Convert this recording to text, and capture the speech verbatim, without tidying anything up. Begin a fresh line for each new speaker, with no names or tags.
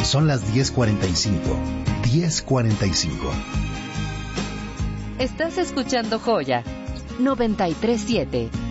Son las diez cuarenta y cinco. diez cuarenta y cinco.
Estás escuchando Joya noventa y tres punto siete.